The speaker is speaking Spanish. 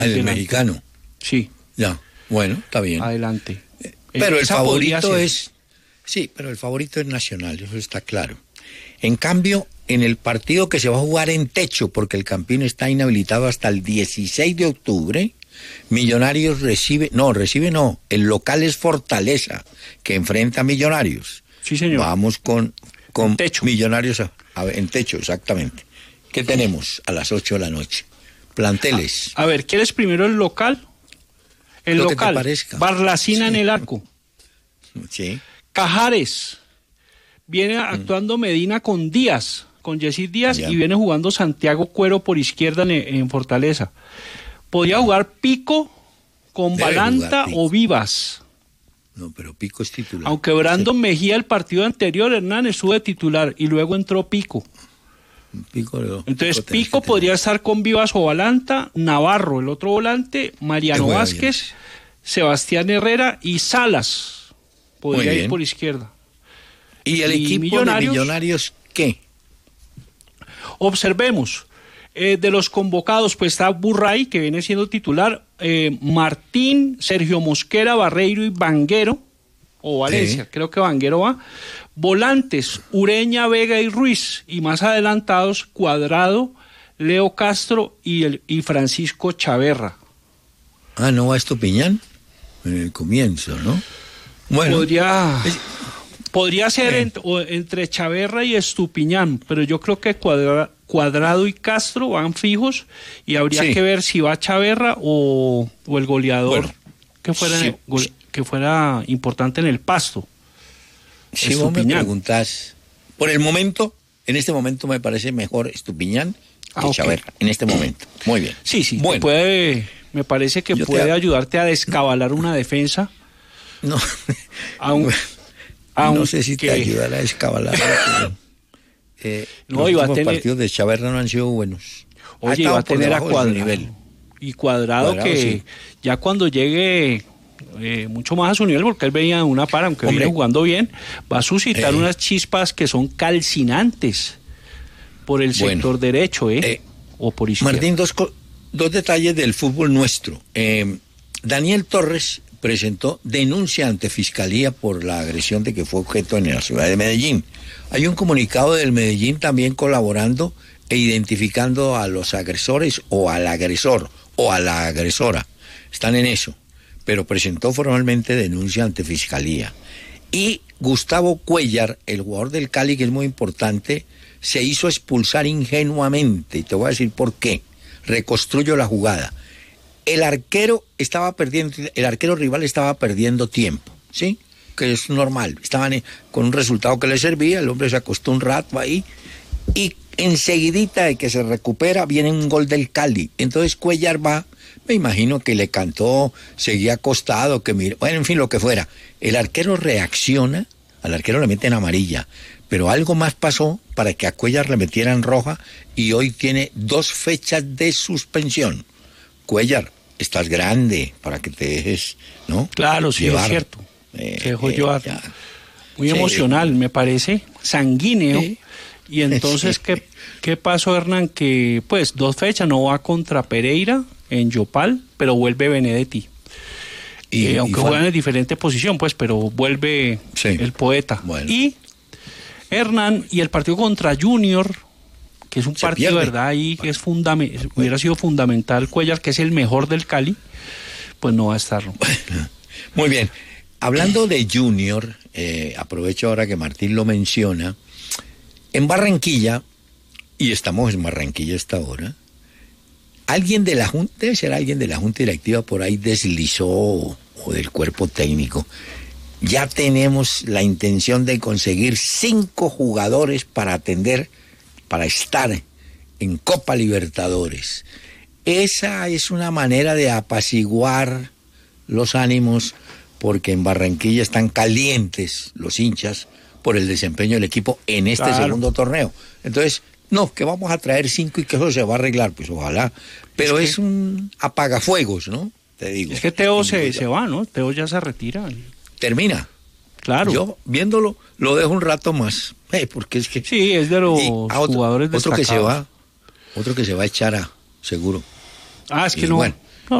El mexicano. Sí. Ya, bueno, está bien. Adelante. Pero el favorito es... Sí, pero el favorito es Nacional, eso está claro. En cambio, en el partido que se va a jugar en techo, porque el Campín está inhabilitado hasta el 16 de octubre, Millonarios recibe, el local es Fortaleza, que enfrenta a Millonarios. Sí, señor. Vamos con techo. Millonarios en techo, exactamente. ¿Qué tenemos a las 8 de la noche? Planteles. A ver, ¿quieres primero el local? El Lo local, que te parezca. Barlacina en el arco. Sí. Cajares. Viene actuando Medina con Díaz, con Yesid Díaz, y viene jugando Santiago Cuero por izquierda en Fortaleza. Podría jugar Pico con Balanta o Vivas. No, pero Pico es titular. Aunque Brandon Mejía el partido anterior, Hernán, estuvo de titular y luego entró Pico. Entonces Pico podría estar con Vivas o Balanta, Navarro, el otro volante, Mariano Vázquez, Sebastián Herrera y Salas. Podría ir por izquierda. ¿Y el equipo de Millonarios qué? Observemos. De los convocados, pues está Burray, que viene siendo titular, Martín, Sergio Mosquera, Barreiro y Vanguero, o Valencia, creo que Vanguero va. Volantes, Ureña, Vega y Ruiz, y más adelantados, Cuadrado, Leo Castro y Francisco Chaverra. Ah, ¿no va Estupiñán? En el comienzo, ¿no? Bueno. Podría ser entre Chaverra y Estupiñán, pero yo creo que Cuadrado y Castro van fijos y habría que ver si va Chaverra o el goleador que fuera importante en el Pasto. Si vos me preguntás, por el momento, en este momento me parece mejor Estupiñán que Chaverra, en este momento. Muy bien. Sí, bueno. Me parece que puede ayudarte a descabalar una defensa. No. No sé si te ayudará a descabalar. Los últimos partidos de Chaverra no han sido buenos. Oye, va a tener a Cuadrado. Y Cuadrado que ya cuando llegue mucho más a su nivel, porque él venía de una para, aunque viene jugando bien, va a suscitar unas chispas que son calcinantes por el sector derecho, o por izquierda. Martín, dos detalles del fútbol nuestro. Daniel Torres presentó denuncia ante Fiscalía por la agresión de que fue objeto en la ciudad de Medellín. Hay un comunicado del Medellín también colaborando e identificando a los agresores o al agresor o a la agresora. Están en eso, pero presentó formalmente denuncia ante Fiscalía. Y Gustavo Cuéllar, el jugador del Cali, que es muy importante, se hizo expulsar ingenuamente, y te voy a decir por qué. Reconstruyo la jugada. El arquero rival estaba perdiendo tiempo, ¿sí? Que es normal. Estaban con un resultado que le servía, el hombre se acostó un rato ahí y enseguidita de que se recupera viene un gol del Cali. Entonces Cuéllar va, me imagino que le cantó, seguía acostado, bueno, en fin, lo que fuera. El arquero reacciona, al arquero le meten amarilla, pero algo más pasó para que a Cuéllar le metieran roja y hoy tiene 2 fechas de suspensión. Cuéllar, estás grande para que te dejes, ¿no? Claro, sí, llevar. Es cierto. Muy emocional, me parece, sanguíneo. Y entonces, ¿qué pasó, Hernán? Que, 2 fechas, no va contra Pereira en Yopal, pero vuelve Benedetti. Aunque juegan en diferente posición, pero vuelve el poeta. Bueno. Y, Hernán, y el partido contra Junior, que es un partido, ¿verdad? Ahí que hubiera sido fundamental Cuéllar, que es el mejor del Cali, pues no va a estarlo. Muy bien. Hablando de Junior, aprovecho ahora que Martín lo menciona, en Barranquilla, y estamos en Barranquilla a esta hora, debe ser alguien de la Junta Directiva por ahí deslizó, o del cuerpo técnico, ya tenemos la intención de conseguir 5 jugadores para estar en Copa Libertadores. Esa es una manera de apaciguar los ánimos, porque en Barranquilla están calientes los hinchas por el desempeño del equipo en este segundo torneo. Entonces, que vamos a traer 5 y que eso se va a arreglar, pues ojalá. Pero es un apagafuegos, ¿no? Te digo. Es que Teo se va, ¿no? Teo ya se retira. Termina. Claro. Yo, viéndolo, lo dejo un rato más. Porque es que... Sí, es de los jugadores destacados. Otro que se va a echar seguro. Es que no... Bueno.